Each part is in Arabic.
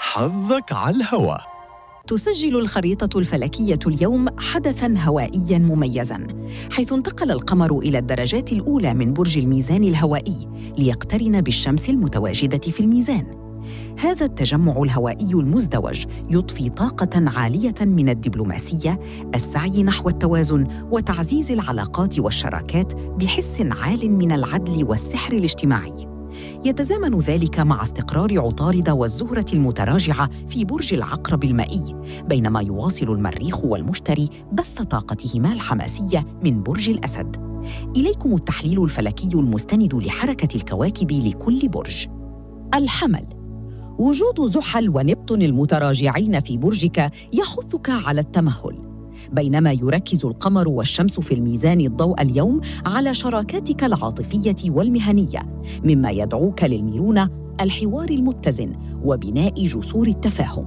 حظك على الهواء. تسجل الخريطة الفلكية اليوم حدثاً هوائياً مميزاً، حيث انتقل القمر إلى الدرجات الأولى من برج الميزان الهوائي ليقترن بالشمس المتواجدة في الميزان. هذا التجمع الهوائي المزدوج يضفي طاقة عالية من الدبلوماسية، السعي نحو التوازن وتعزيز العلاقات والشراكات بحس عال من العدل والسحر الاجتماعي. يتزامن ذلك مع استقرار عطارد والزهرة المتراجعة في برج العقرب المائي، بينما يواصل المريخ والمشتري بث طاقتهما الحماسية من برج الأسد. إليكم التحليل الفلكي المستند لحركة الكواكب لكل برج. الحمل: وجود زحل ونبتون المتراجعين في برجك يحثك على التمهل، بينما يركز القمر والشمس في الميزان الضوء اليوم على شراكاتك العاطفية والمهنية، مما يدعوك للمرونة، الحوار المتزن وبناء جسور التفاهم.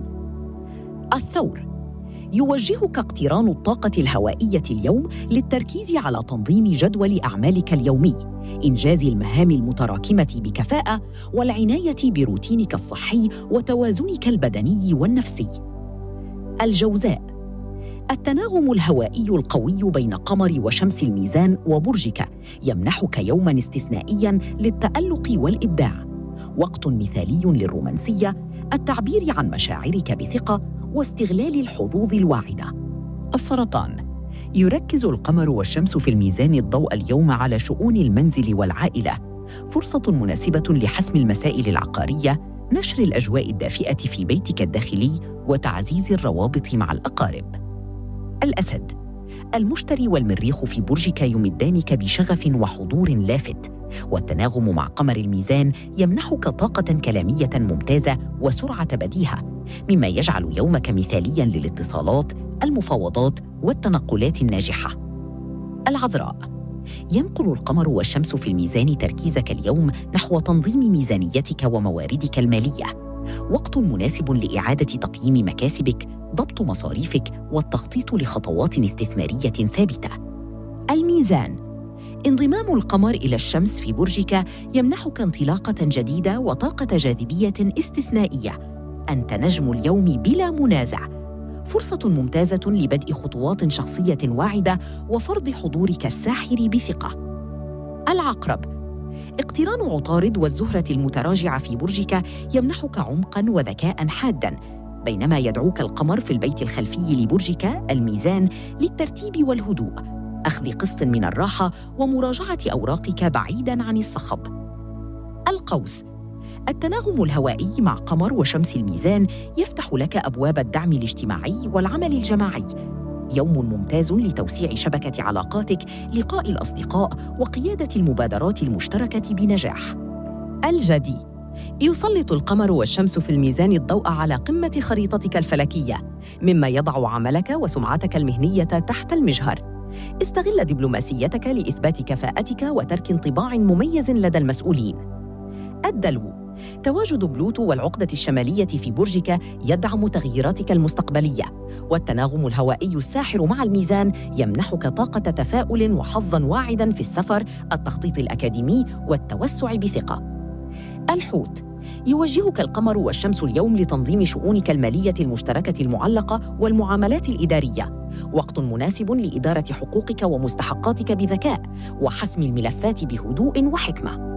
الثور: يوجهك اقتران الطاقة الهوائية اليوم للتركيز على تنظيم جدول أعمالك اليومي، إنجاز المهام المتراكمة بكفاءة، والعناية بروتينك الصحي وتوازنك البدني والنفسي. الجوزاء: التناغم الهوائي القوي بين قمر وشمس الميزان وبرجك يمنحك يوماً استثنائياً للتألق والإبداع، وقت مثالي للرومانسية، التعبير عن مشاعرك بثقة واستغلال الحظوظ الواعدة. السرطان: يركز القمر والشمس في الميزان الضوء اليوم على شؤون المنزل والعائلة، فرصة مناسبة لحسم المسائل العقارية، نشر الأجواء الدافئة في بيتك الداخلي وتعزيز الروابط مع الأقارب. الأسد: المشتري والمريخ في برجك يمدانك بشغف وحضور لافت، والتناغم مع قمر الميزان يمنحك طاقة كلامية ممتازة وسرعة بديهة، مما يجعل يومك مثالياً للاتصالات، المفاوضات والتنقلات الناجحة. العذراء: ينقل القمر والشمس في الميزان تركيزك اليوم نحو تنظيم ميزانيتك ومواردك المالية، وقت مناسب لإعادة تقييم مكاسبك، ضبط مصاريفك والتخطيط لخطوات استثمارية ثابتة. الميزان: انضمام القمر إلى الشمس في برجك يمنحك انطلاقة جديدة وطاقة جاذبية استثنائية. أنت نجم اليوم بلا منازع، فرصة ممتازة لبدء خطوات شخصية واعدة وفرض حضورك الساحر بثقة. العقرب: اقتران عطارد والزهرة المتراجعة في برجك يمنحك عمقاً وذكاء حاداً، بينما يدعوك القمر في البيت الخلفي لبرجك الميزان للترتيب والهدوء، أخذ قسط من الراحة ومراجعة أوراقك بعيداً عن الصخب. القوس: التناغم الهوائي مع قمر وشمس الميزان يفتح لك أبواب الدعم الاجتماعي والعمل الجماعي، يوم ممتاز لتوسيع شبكة علاقاتك، لقاء الأصدقاء وقيادة المبادرات المشتركة بنجاح. الجدي: يسلط القمر والشمس في الميزان الضوء على قمة خريطتك الفلكية، مما يضع عملك وسمعتك المهنية تحت المجهر. استغل دبلوماسيتك لإثبات كفاءتك وترك انطباع مميز لدى المسؤولين. الدلو: تواجد بلوتو والعقدة الشمالية في برجك يدعم تغييراتك المستقبلية، والتناغم الهوائي الساحر مع الميزان يمنحك طاقة تفاؤل وحظاً واعداً في السفر، التخطيط الأكاديمي والتوسع بثقة. الحوت: يوجهك القمر والشمس اليوم لتنظيم شؤونك المالية المشتركة المعلقة والمعاملات الإدارية، وقت مناسب لإدارة حقوقك ومستحقاتك بذكاء وحسم الملفات بهدوء وحكمة.